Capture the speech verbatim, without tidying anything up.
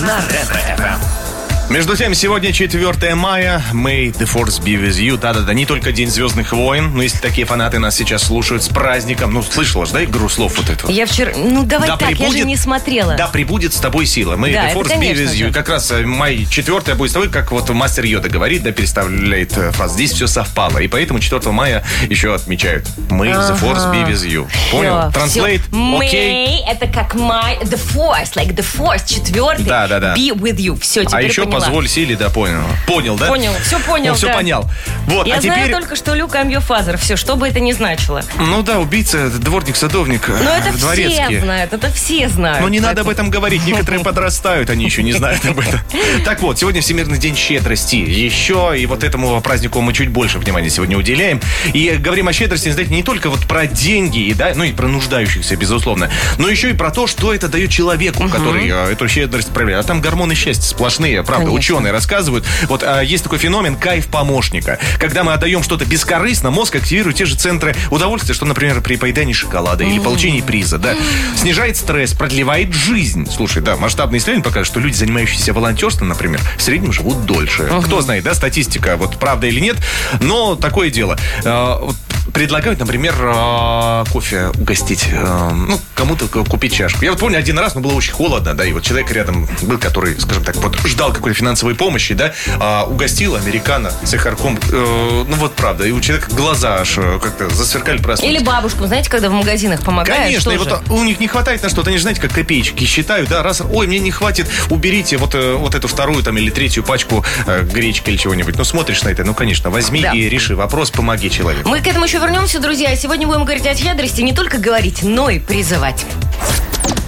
на Ретро-эф эм. Между тем, сегодня четвёртое мая. May the force be with you. Да-да-да, не только День Звездных войн, но если такие фанаты нас сейчас слушают с праздником. Ну, слышала же, да, игру слов вот эту? Я вчера... Ну, давай да так, прибудет, я же не смотрела. Да, прибудет с тобой сила. May да, the force be with you. Же. Как раз май четвёртое будет с тобой, как вот мастер Йода говорит, да, переставляет фраз. Здесь все совпало. И поэтому четвёртого мая еще отмечают May the force be with you. Понял? Translate? Окей. May, это как my, the force, like the force, четвертый. Да, да, да. Be with you. Все, теперь А еще поняла. позволь силе, да, понял. Понял, да? Понял, все понял, ну, все да. понял. Вот, Я а знаю теперь... только, что Люк, I'm your father. Все, что бы это ни значило. Ну да, убийца, дворник, садовник, Но это дворецкий. все знают, это все знают. Но не надо об этом говорить. Некоторые подрастают, они еще не знают об этом. Так вот, сегодня Всемирный день щедрости. Еще и вот этому празднику мы чуть больше внимания сегодня уделяем. И говорим о щедрости, знаете, не только вот про деньги, и, да, ну и про нуждающихся, безусловно, но еще и про то, что это дает человеку, угу. который а, эту щедрость проявляет. А там гормоны счастья сплошные, правда, Конечно. Ученые рассказывают. Вот а, есть такой феномен кайф помощника. Когда мы отдаем что-то бескорыстно, мозг активирует те же центры удовольствия, что, например, при поедании шоколада mm-hmm. или получении приза, да. Снижает стресс, продлевает жизнь. Слушай, да, масштабные исследования показывают, что люди, занимающиеся волонтерством, например, в среднем живут дольше. Mm-hmm. Кто знает, да, статистика, вот правда или нет, но такое дело. Вот предлагают, например, кофе угостить, ну, кому-то купить чашку. Я вот помню один раз, но было очень холодно, да, и вот человек рядом был, который, скажем так, вот ждал какой-то финансовой помощи, да, угостил американо с сахарком, ну вот правда, и у человека глаза аж как-то засверкали, проснулись. Или бабушкам, знаете, когда в магазинах помогают. Конечно, и вот у них не хватает на что-то, они же, знаете, как копеечки считают, да, раз, ой, мне не хватит, уберите вот, вот эту вторую там или третью пачку гречки или чего-нибудь. Ну, смотришь на это, ну, конечно, возьми да. и реши вопрос, помоги человеку. Мы к этому еще вернемся, друзья. Сегодня будем говорить о щедрости, не только говорить, но и призывать.